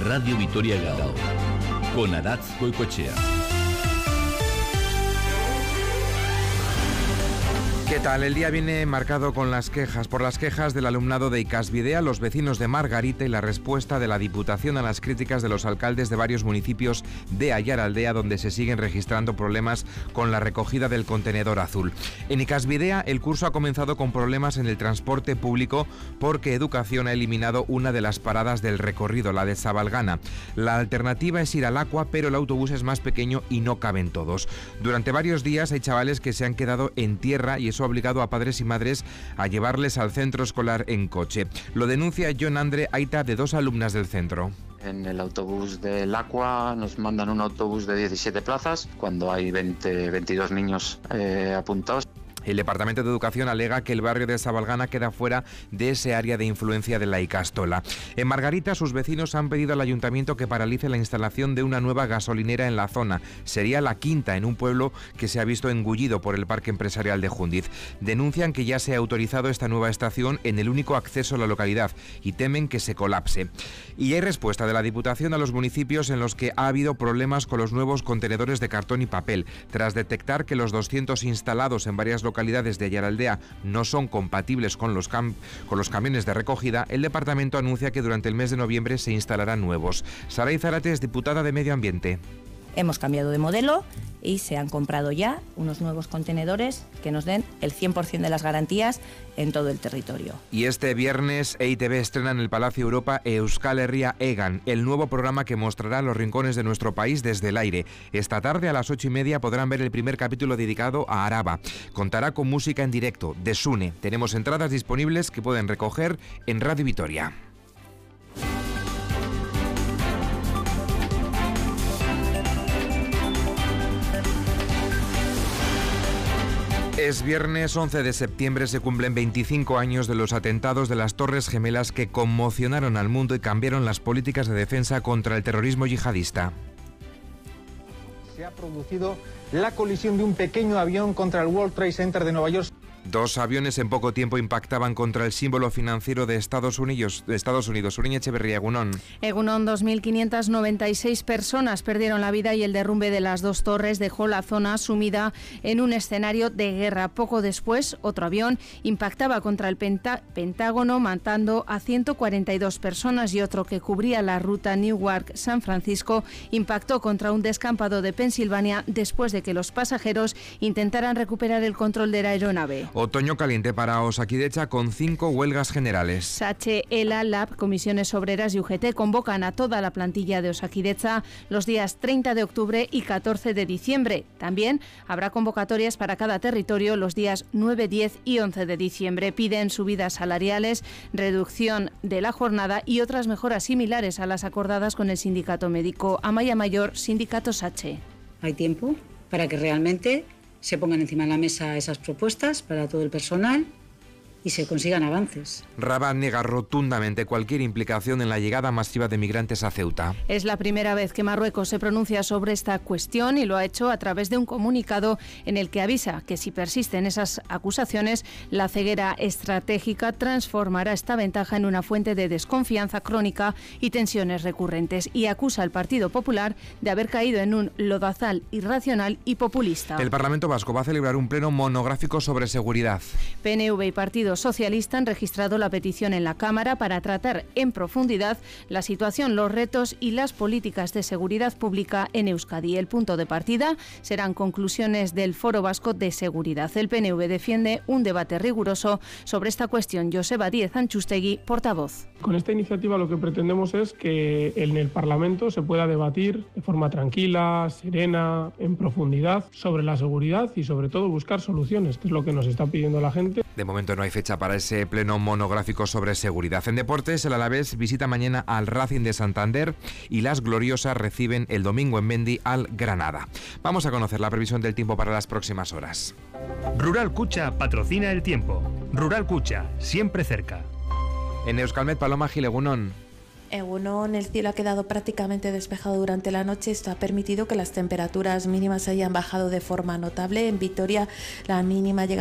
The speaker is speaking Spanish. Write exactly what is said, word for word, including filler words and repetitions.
Radio Vitoria Gao, con Aratz Goicoechea. ¿Qué tal? El día viene marcado con las quejas, por las quejas del alumnado de Ikasbidea, los vecinos de Margarita y la respuesta de la Diputación a las críticas de los alcaldes de varios municipios de Aiaraldea, donde se siguen registrando problemas con la recogida del contenedor azul. En Ikasbidea el curso ha comenzado con problemas en el transporte público porque Educación ha eliminado una de las paradas del recorrido, la de Zabalgana. La alternativa es ir al Aqua, pero el autobús es más pequeño y no caben todos. Durante varios días hay chavales que se han quedado en tierra y eso ha obligado a padres y madres a llevarles al centro escolar en coche. Lo denuncia John Andre, aita de dos alumnas del centro. En el autobús del Aqua nos mandan un autobús de diecisiete plazas cuando hay veinte, veintidós niños eh, apuntados. El Departamento de Educación alega que el barrio de Zabalgana queda fuera de ese área de influencia de la Ikastola. En Margarita, sus vecinos han pedido al ayuntamiento que paralice la instalación de una nueva gasolinera en la zona. Sería la quinta en un pueblo que se ha visto engullido por el parque empresarial de Jundiz. Denuncian que ya se ha autorizado esta nueva estación en el único acceso a la localidad y temen que se colapse. Y hay respuesta de la Diputación a los municipios en los que ha habido problemas con los nuevos contenedores de cartón y papel. Tras detectar que los doscientos instalados en varias localidades localidades de Aiaraldea no son compatibles con los, cam con los camiones de recogida, el departamento anuncia que durante el mes de noviembre se instalarán nuevos. Saray Zárate es diputada de Medio Ambiente. Hemos cambiado de modelo y se han comprado ya unos nuevos contenedores que nos den el cien por ciento de las garantías en todo el territorio. Y este viernes E I Te Be estrena en el Palacio Europa Euskal Herria Egan, el nuevo programa que mostrará los rincones de nuestro país desde el aire. Esta tarde a las ocho y media podrán ver el primer capítulo dedicado a Araba. Contará con música en directo, de Sune. Tenemos entradas disponibles que pueden recoger en Radio Vitoria. Es viernes once de septiembre, se cumplen veinticinco años de los atentados de las Torres Gemelas que conmocionaron al mundo y cambiaron las políticas de defensa contra el terrorismo yihadista. Se ha producido la colisión de un pequeño avión contra el World Trade Center de Nueva York. Dos aviones en poco tiempo impactaban contra el símbolo financiero de Estados Unidos. De Estados Unidos. Uriñe Echeverría, Egunon. Egunon, dos mil quinientas noventa y seis personas perdieron la vida y el derrumbe de las dos torres dejó la zona sumida en un escenario de guerra. Poco después, otro avión impactaba contra el Penta Pentágono, matando a ciento cuarenta y dos personas, y otro que cubría la ruta Newark-San Francisco impactó contra un descampado de Pensilvania después de que los pasajeros intentaran recuperar el control de la aeronave. Otoño caliente para Osakidecha con cinco huelgas generales. SACHE, ELA, LAB, Comisiones Obreras y U G T convocan a toda la plantilla de Osakidecha los días treinta de octubre y catorce de diciembre. También habrá convocatorias para cada territorio los días nueve, diez y once de diciembre. Piden subidas salariales, reducción de la jornada y otras mejoras similares a las acordadas con el sindicato médico. Amaya Mayor, Sindicato SACHE. Hay tiempo para que realmente se pongan encima de la mesa esas propuestas para todo el personal y se consigan avances. Rabat niega rotundamente cualquier implicación en la llegada masiva de migrantes a Ceuta. Es la primera vez que Marruecos se pronuncia sobre esta cuestión y lo ha hecho a través de un comunicado en el que avisa que si persisten esas acusaciones, la ceguera estratégica transformará esta ventaja en una fuente de desconfianza crónica y tensiones recurrentes, y acusa al Partido Popular de haber caído en un lodazal irracional y populista. El Parlamento Vasco va a celebrar un pleno monográfico sobre seguridad. P N V y Partido Socialista han registrado la petición en la Cámara para tratar en profundidad la situación, los retos y las políticas de seguridad pública en Euskadi. El punto de partida serán conclusiones del Foro Vasco de Seguridad. El P N V defiende un debate riguroso sobre esta cuestión. Joseba Díez Antxustegui, portavoz. Con esta iniciativa lo que pretendemos es que en el Parlamento se pueda debatir de forma tranquila, serena, en profundidad sobre la seguridad y sobre todo buscar soluciones, que es lo que nos está pidiendo la gente. De momento no hay fecha para ese pleno monográfico sobre seguridad. En deportes, el Alavés visita mañana al Racing de Santander y las Gloriosas reciben el domingo en Mendi al Granada. Vamos a conocer la previsión del tiempo para las próximas horas. Rural Cucha patrocina el tiempo. Rural Cucha, siempre cerca. En Euskalmet, Paloma Gil, Egunon. Egunon, el cielo ha quedado prácticamente despejado durante la noche. Esto ha permitido que las temperaturas mínimas hayan bajado de forma notable. En Vitoria, la mínima llega